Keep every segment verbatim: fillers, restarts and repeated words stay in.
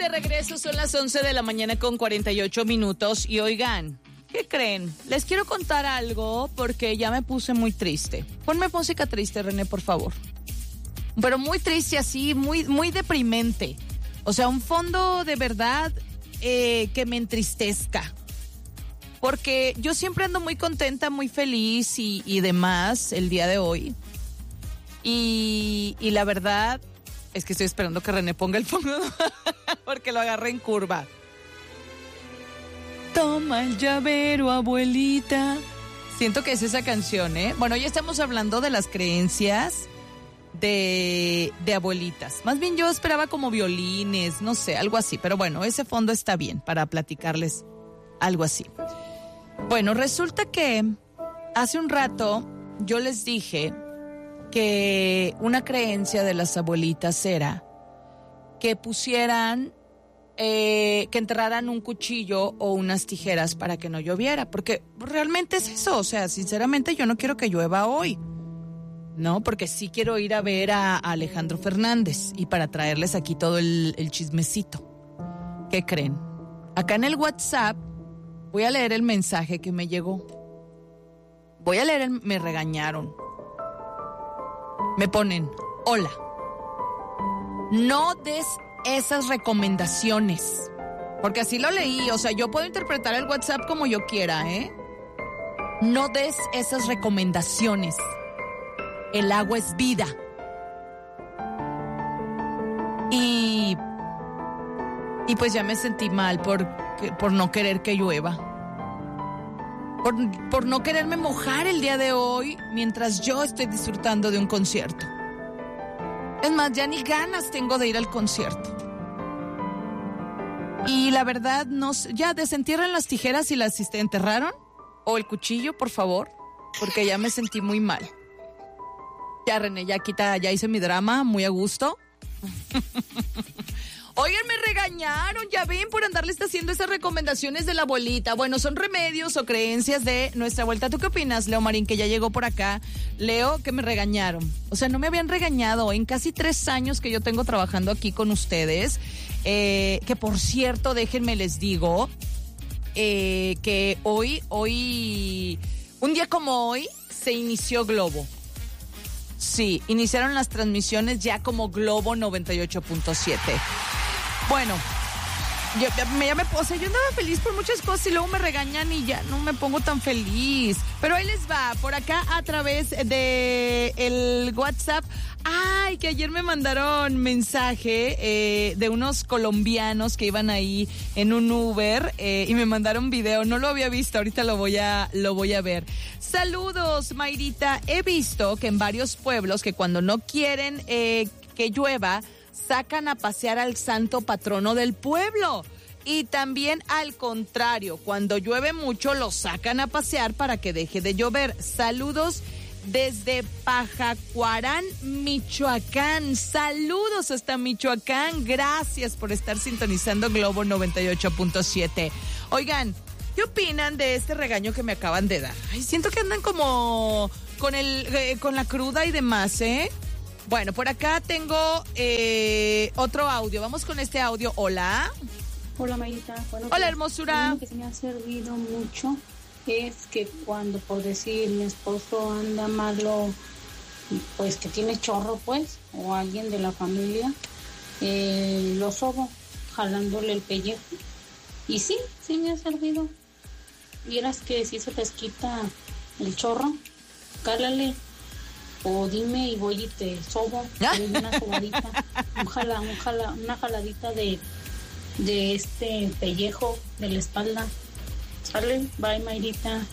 de regreso, son las once de la mañana con cuarenta y ocho minutos y oigan, ¿qué creen? Les quiero contar algo porque ya me puse muy triste. Ponme música triste, René, por favor. Pero muy triste así, muy, muy deprimente. O sea, un fondo de verdad eh, que me entristezca. Porque yo siempre ando muy contenta, muy feliz y, y demás el día de hoy. Y, y la verdad es que estoy esperando que René ponga el fondo porque lo agarré en curva. Toma el llavero, abuelita. Siento que es esa canción, ¿eh? Bueno, ya estamos hablando de las creencias de, de abuelitas. Más bien yo esperaba como violines, no sé, algo así. Pero bueno, ese fondo está bien para platicarles algo así. Bueno, resulta que hace un rato yo les dije que una creencia de las abuelitas era que pusieran, eh, que enterraran un cuchillo o unas tijeras para que no lloviera, porque realmente es eso, o sea, sinceramente yo no quiero que llueva hoy, ¿no? Porque sí quiero ir a ver a, a Alejandro Fernández y para traerles aquí todo el, el chismecito. ¿Qué creen? Acá en el WhatsApp voy a leer el mensaje que me llegó. Voy a leer el, me regañaron. Me ponen, hola, no des esas recomendaciones, porque así lo leí, o sea, yo puedo interpretar el WhatsApp como yo quiera, ¿eh? No des esas recomendaciones, el agua es vida. Y, y pues ya me sentí mal por, por no querer que llueva. Por, por no quererme mojar el día de hoy mientras yo estoy disfrutando de un concierto. Es más, ya ni ganas tengo de ir al concierto. Y la verdad, no sé, ya desentierran las tijeras y las enterraron. O el cuchillo, por favor, porque ya me sentí muy mal. Ya, René, ya quita, ya hice mi drama, muy a gusto. Oigan, me regañaron, ya ven, por andarles haciendo esas recomendaciones de la abuelita. Bueno, son remedios o creencias de nuestra abuelita. ¿Tú qué opinas, Leo Marín, que ya llegó por acá? Leo, que me regañaron. O sea, no me habían regañado en casi tres años que yo tengo trabajando aquí con ustedes. Eh, que por cierto, déjenme les digo eh, que hoy, hoy, un día como hoy, se inició Globo. Sí, iniciaron las transmisiones ya como Globo noventa y ocho punto siete. Bueno, yo, me, ya me, o sea, yo andaba feliz por muchas cosas y luego me regañan y ya no me pongo tan feliz. Pero ahí les va, por acá a través de el WhatsApp. Ay, que ayer me mandaron mensaje eh, de unos colombianos que iban ahí en un Uber eh, y me mandaron video. No lo había visto, ahorita lo voy a, lo voy a ver. Saludos, Mayrita. He visto que en varios pueblos que cuando no quieren eh, que llueva, sacan a pasear al santo patrono del pueblo. Y también al contrario, cuando llueve mucho, lo sacan a pasear para que deje de llover. Saludos desde Pajacuarán, Michoacán. Saludos hasta Michoacán. Gracias por estar sintonizando Globo noventa y ocho punto siete. Oigan, ¿qué opinan de este regaño que me acaban de dar? Ay, siento que andan como con, el, eh, con la cruda y demás, ¿eh? Bueno, por acá tengo eh, otro audio. Vamos con este audio. Hola. Hola, Mayrita. Bueno, hola, pues, hermosura. Lo que se me ha servido mucho es que cuando, por decir, mi esposo anda malo, pues que tiene chorro, pues, o alguien de la familia, eh, lo sobo jalándole el pellejo. Y sí, sí me ha servido. Vieras que si se te quita el chorro, cálale. O dime y voy y te sobo, una sobadita, un jala, un jala, una jaladita de, de este pellejo de la espalda. Sale, bye, Mayrita.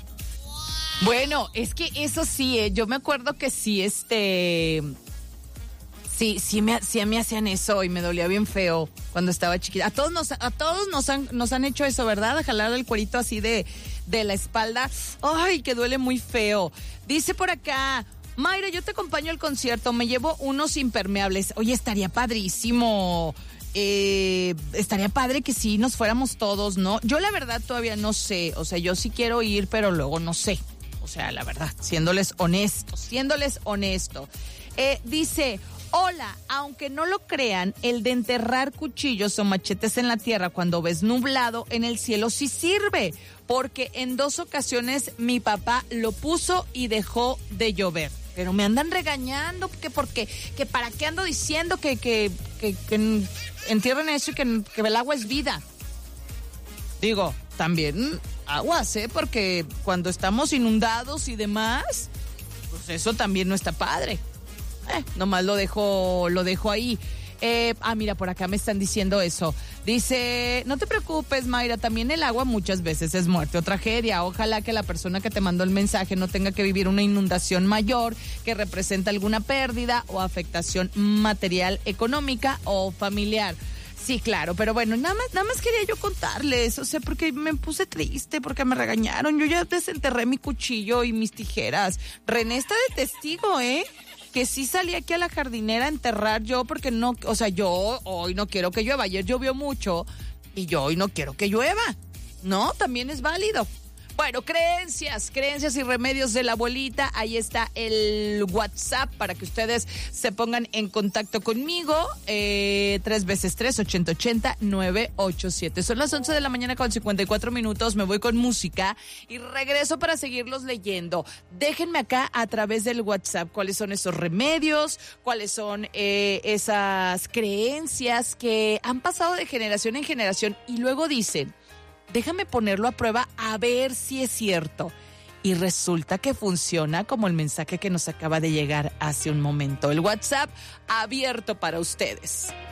Bueno, es que eso sí, eh, yo me acuerdo que sí, este, sí, sí me, sí me hacían eso y me dolía bien feo cuando estaba chiquita. A todos nos, a todos nos han, nos han hecho eso, ¿verdad? A jalar el cuerito así de, de la espalda. Ay, que duele muy feo. Dice por acá, Mayra, yo te acompaño al concierto, me llevo unos impermeables. Oye, estaría padrísimo. Eh, estaría padre que sí nos fuéramos todos, ¿no? Yo la verdad todavía no sé, o sea, yo sí quiero ir, pero luego no sé. O sea, la verdad, siéndoles honestos, siéndoles honesto. Eh, dice, Hola, aunque no lo crean, el de enterrar cuchillos o machetes en la tierra cuando ves nublado en el cielo sí sirve, porque en dos ocasiones mi papá lo puso y dejó de llover. Pero me andan regañando, que porque, que para qué ando diciendo que, que, que, que entierren eso y que, que el agua es vida. Digo, también aguas, ¿eh? Porque cuando estamos inundados y demás, pues eso también no está padre. Eh, nomás lo dejo, lo dejo ahí. Eh, ah, mira, por acá me están diciendo eso. Dice, no te preocupes, Mayra, también el agua muchas veces es muerte o tragedia. Ojalá que la persona que te mandó el mensaje no tenga que vivir una inundación mayor que representa alguna pérdida o afectación material, económica o familiar. Sí, claro, pero bueno, nada más, nada más quería yo contarles, o sea, porque me puse triste, porque me regañaron. Yo ya desenterré mi cuchillo y mis tijeras. René está de testigo, ¿eh? Que sí salí aquí a la jardinera a enterrar yo, porque no, o sea, yo hoy no quiero que llueva. Ayer llovió mucho y yo hoy no quiero que llueva. No, también es válido. Bueno, creencias, creencias y remedios de la abuelita. Ahí está el WhatsApp para que ustedes se pongan en contacto conmigo. Eh, tres veces tres, ochenta ochenta, nueve ocho siete. Son las once de la mañana con cincuenta y cuatro minutos. Me voy con música y regreso para seguirlos leyendo. Déjenme acá a través del WhatsApp cuáles son esos remedios, cuáles son eh, esas creencias que han pasado de generación en generación y luego dicen, déjame ponerlo a prueba a ver si es cierto. Y resulta que funciona como el mensaje que nos acaba de llegar hace un momento. El WhatsApp abierto para ustedes.